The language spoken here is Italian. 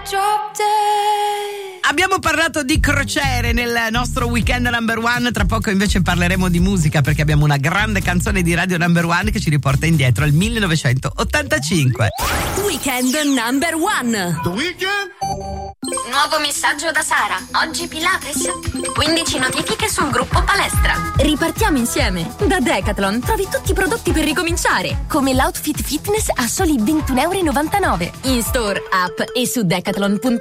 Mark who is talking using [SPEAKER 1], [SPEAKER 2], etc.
[SPEAKER 1] Drop dead.
[SPEAKER 2] Abbiamo parlato di crociere nel nostro weekend number one, tra poco invece parleremo di musica perché abbiamo una grande canzone di Radio Number One che ci riporta indietro al 1985.
[SPEAKER 3] Weekend number one.
[SPEAKER 4] The Weekend?
[SPEAKER 5] Nuovo messaggio da Sara. Oggi Pilates. 15 notifiche sul gruppo palestra.
[SPEAKER 3] Ripartiamo insieme. Da Decathlon trovi tutti i prodotti per ricominciare, come l'outfit fitness a soli €21,99. In store, app e su decathlon.it.